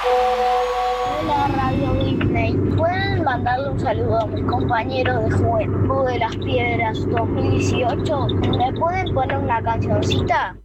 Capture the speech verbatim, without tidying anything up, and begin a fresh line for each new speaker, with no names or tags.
Hola Radio Disney, ¿pueden mandarle un saludo a mis compañeros de Juventud de las Piedras dos mil dieciocho? ¿Me pueden poner una cancioncita?